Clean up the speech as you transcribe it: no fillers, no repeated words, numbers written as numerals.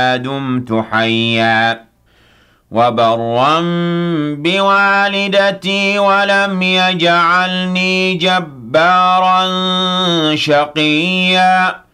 دمت حيا وبرا بوالدتي ولم يجعلني جبارا شقيا